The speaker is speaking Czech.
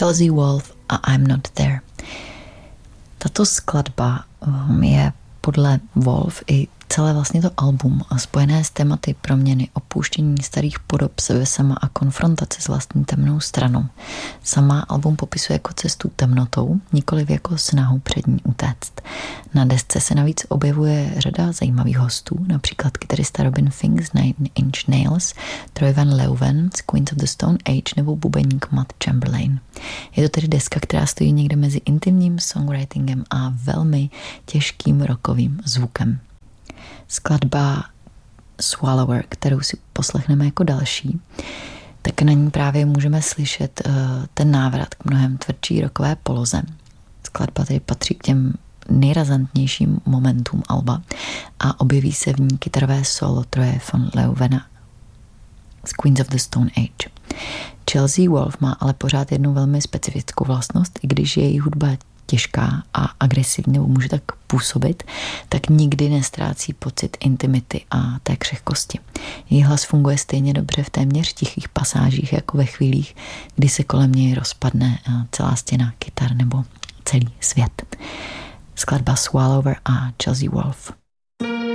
Chelsea Wolfe a I'm Not There. Tato skladba je podle Wolfe i celé vlastně to album a spojené s tématy proměny, opouštění starých podob sebe sama a konfrontace s vlastní temnou stranou. Sama album popisuje jako cestu temnotou, nikoliv jako snahu před ní utéct. Na desce se navíc objevuje řada zajímavých hostů, například kytarista Robin Fink z Nine Inch Nails, Troy Van Leeuwen z Queens of the Stone Age nebo bubeník Matt Chamberlain. Je to tedy deska, která stojí někde mezi intimním songwritingem a velmi těžkým rockovým zvukem. Skladba Swallower, kterou si poslechneme jako další, tak na ní právě můžeme slyšet ten návrat k mnohem tvrdší rockové poloze. Skladba tedy patří k těm nejrazantnějším momentům alba a objeví se v ní kytarové solo Troye Van Leeuwena z Queens of the Stone Age. Chelsea Wolfe má ale pořád jednu velmi specifickou vlastnost, i když její hudba těžká a agresivní, nebo může tak působit, tak nikdy nestrácí pocit intimity a té křehkosti. Její hlas funguje stejně dobře v téměř tichých pasážích, jako ve chvílích, kdy se kolem něj rozpadne celá stěna kytar nebo celý svět. Skladba Swallower a Chelsea Wolfe.